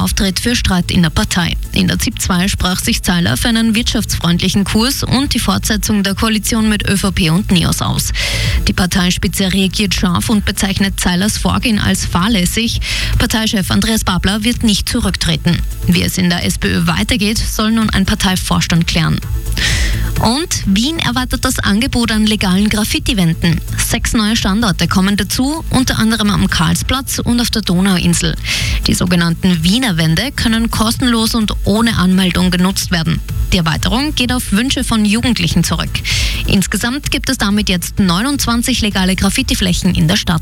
Auftritt für Streit in der Partei. In der ZIP 2 sprach sich Zeiler für einen wirtschaftsfreundlichen Kurs und die Fortsetzung der Koalition mit ÖVP und NEOS aus. Die Parteispitze reagiert scharf und bezeichnet Zeilers Vorgehen als fahrlässig. Parteichef Andreas Babler wird nicht zurücktreten. Wie es in der SPÖ weitergeht, soll nun ein Parteivorstand klären. Und Wien erweitert das Angebot an legalen Graffiti-Wänden. 6 neue Standorte kommen dazu, unter anderem am Karlsplatz und auf der Donauinsel. Die sogenannten Wiener Wände können kostenlos und ohne Anmeldung genutzt werden. Die Erweiterung geht auf Wünsche von Jugendlichen zurück. Insgesamt gibt es damit jetzt 29 legale Graffiti-Flächen in der Stadt.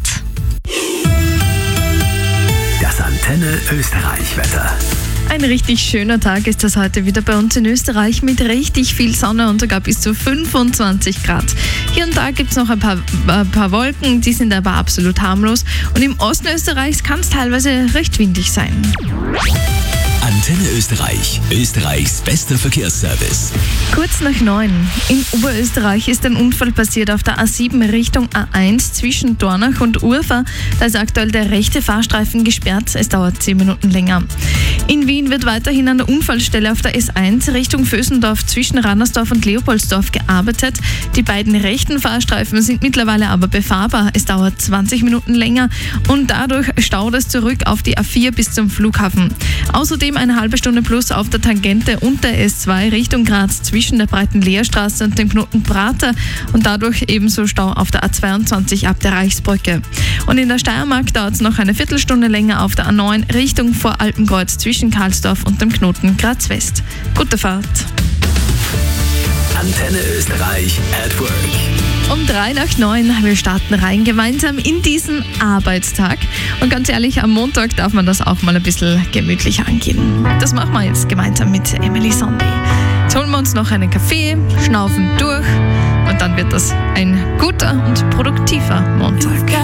Das Antenne Österreich-Wetter. Ein richtig schöner Tag ist das heute wieder bei uns in Österreich mit richtig viel Sonne und sogar bis zu 25 Grad. Hier und da gibt es noch ein paar Wolken, die sind aber absolut harmlos. Und im Osten Österreichs kann es teilweise recht windig sein. Antenne Österreich, Österreichs bester Verkehrsservice. Kurz nach 9. In Oberösterreich ist ein Unfall passiert auf der A7 Richtung A1 zwischen Dornach und Urfa. Da ist aktuell der rechte Fahrstreifen gesperrt. Es dauert 10 Minuten länger. In Wien wird weiterhin an der Unfallstelle auf der S1 Richtung Vösendorf zwischen Rannersdorf und Leopoldsdorf gearbeitet. Die beiden rechten Fahrstreifen sind mittlerweile aber befahrbar. Es dauert 20 Minuten länger und dadurch staut es zurück auf die A4 bis zum Flughafen. Außerdem eine halbe Stunde plus auf der Tangente und der S2 Richtung Graz zwischen der breiten Leerstraße und dem Knoten Prater und dadurch ebenso Stau auf der A22 ab der Reichsbrücke. Und in der Steiermark dauert es noch eine Viertelstunde länger auf der A9 Richtung Voralpenkreuz zwischen Karlsdorf und dem Knoten Graz West. Gute Fahrt! Antenne Österreich at Work. Um 8:03, wir starten rein gemeinsam in diesen Arbeitstag. Und ganz ehrlich, am Montag darf man das auch mal ein bisschen gemütlich angehen. Das machen wir jetzt gemeinsam mit Emily Sunday. Jetzt holen wir uns noch einen Kaffee, schnaufen durch und dann wird das ein guter und produktiver Montag.